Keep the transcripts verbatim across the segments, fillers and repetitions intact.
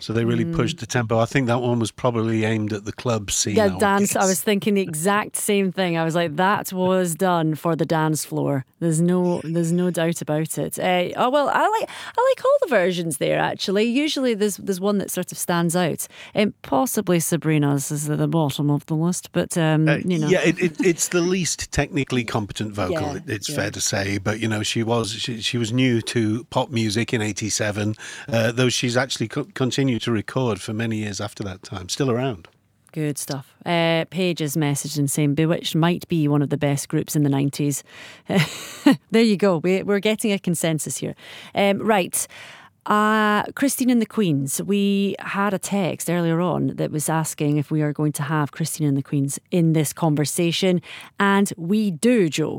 So they really pushed the tempo. I think that one was probably aimed at the club scene. Yeah, I would dance. I guess. was thinking the exact same thing. I was like, that was done for the dance floor. There's no, there's no doubt about it. Uh, oh well, I like, I like all the versions there. Actually, usually there's there's one that sort of stands out. And possibly Sabrina's is at the bottom of the list, but um, Uh, you know, yeah, it, it, it's the least technically competent vocal. Yeah, it, it's yeah. fair to say, but you know, she was she, she was new to pop music in eighty-seven, uh, though she's actually co- continued to record for many years after that time. Still around. Good stuff. Uh, Paige is messaging saying Bewitched might be one of the best groups in the nineties. There you go. We, we're getting a consensus here. Um, right. Uh, Christine and the Queens. We had a text earlier on that was asking if we are going to have Christine and the Queens in this conversation. And we do, Joe.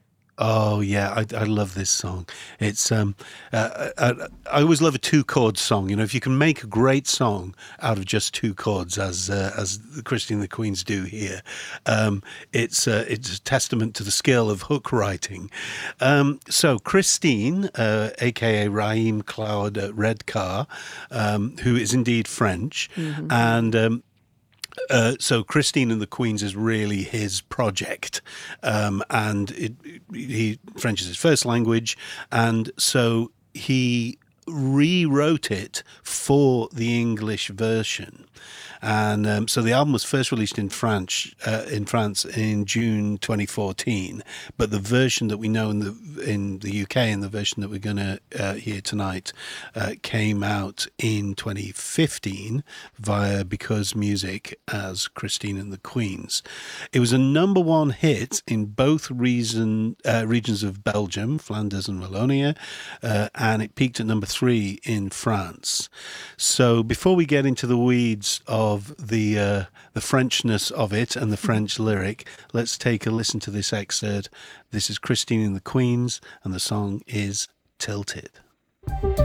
Oh yeah, I, I love this song. It's um, uh, I, I always love a two chord song. You know, if you can make a great song out of just two chords, as uh, as Christine and the Queens do here, um, it's uh, it's a testament to the skill of hook writing. Um, so Christine, uh, aka Raheem Cloud uh, Redcar, um, who is indeed French, mm-hmm. and um, Uh, so Christine and the Queens is really his project, um, and it, he French is his first language, and so he rewrote it for the English version. And um, so the album was first released in France, uh, in France in June twenty fourteen. But the version that we know in the in the U K and the version that we're going to uh, hear tonight uh, came out in twenty fifteen via Because Music as Christine and the Queens. It was a number one hit in both reason, uh, regions of Belgium, Flanders and Wallonia, uh, and it peaked at number three in France. So before we get into the weeds of of the uh, the Frenchness of it and the French lyric, let's take a listen to this excerpt. This is Christine and the Queens, and the song is Tilted.